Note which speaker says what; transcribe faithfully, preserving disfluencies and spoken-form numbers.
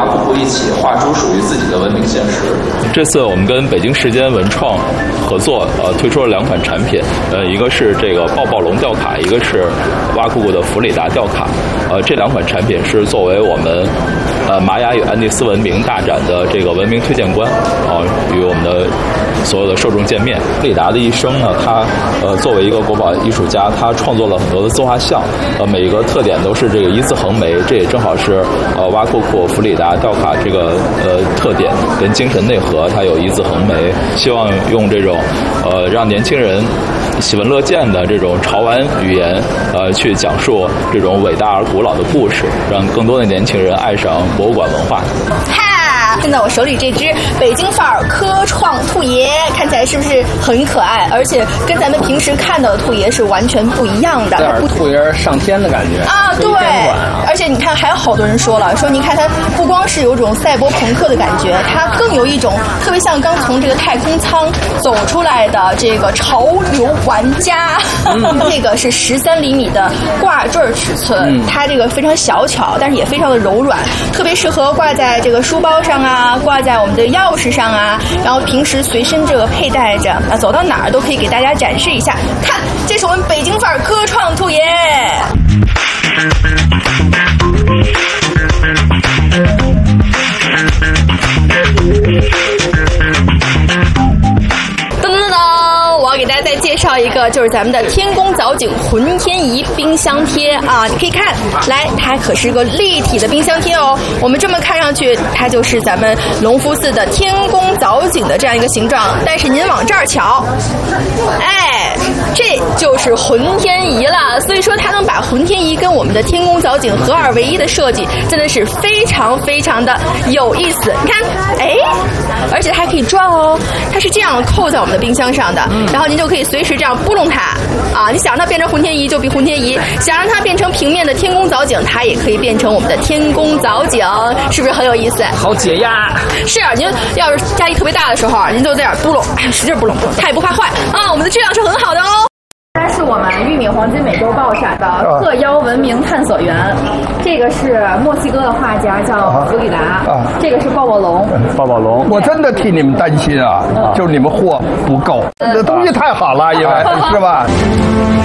Speaker 1: 挖苦库一起画出属于自己的文明现实。
Speaker 2: 这次我们跟北京时间文创合作，呃，推出了两款产品，呃，一个是这个抱抱龙吊卡，一个是挖苦库的弗里达吊卡。呃，这两款产品是作为我们呃玛雅与安第斯文明大展的这个文明推荐官，啊、呃，与我们的所有的受众见面。弗里达的一生呢，他呃作为一个国宝艺术家，他创作了很多的自画像，呃，每一个特点都是这个一字横眉，这也正好是呃挖苦库弗里达吊卡这个呃特点跟精神内核，它有一字横眉，希望用这种呃让年轻人喜闻乐见的这种潮玩语言，呃，去讲述这种伟大而古老的故事，让更多的年轻人爱上博物馆文化。
Speaker 3: 哈，现在我手里这只北京范儿科创兔爷，看起来是不是很可爱？而且跟咱们平时看到的兔爷是完全不一样的。
Speaker 4: 有点兔爷上天的感觉
Speaker 3: 啊，对。
Speaker 4: 啊、
Speaker 3: 而且你看，还有好多人说了，说你看它不光是有种赛博朋克的感觉，它更有一种特别像刚从这个太空舱走出来的这个潮流玩家。嗯、这个是十三厘米的挂坠尺寸，嗯、它这个非常小巧，但是也非常的柔软，特别适合挂在这个书包上啊，挂在我们的钥匙上啊，然后平时随身这个佩戴着啊，走到哪儿都可以给大家展示一下。看，这是我们北京范儿科创兔爷。我给大家再介绍一个，就是咱们的天宫藻井浑天仪冰箱贴啊！你可以看，来，它可是个立体的冰箱贴哦。我们这么看上去，它就是咱们隆福寺的天宫藻井的这样一个形状。但是您往这儿瞧，哎，这就是浑天仪了。所以说，它能把浑天仪跟我们的天宫藻井合二为一的设计，真的是非常非常的有意思。你看，哎，而且它还可以转哦，它是这样扣在我们的冰箱上的。然后您就可以随时这样拨弄它啊！你想让它变成浑天仪就比浑天仪，想让它变成平面的天宫藻井，它也可以变成我们的天宫藻井，是不是很有意思？
Speaker 4: 好解压。
Speaker 3: 是啊，您要是压力特别大的时候，您就在这儿拨弄，哎，使劲拨弄，它也不怕坏啊！我们的质量是很好的哦。它是我们玉米黄金美洲豹闪的特邀文明探索员，这个是墨西哥的画家叫弗里达，啊、这个是抱抱龙。
Speaker 5: 抱抱龙，我真的替你们担心啊，啊就是你们货不够，这东西太好了，因为是吧？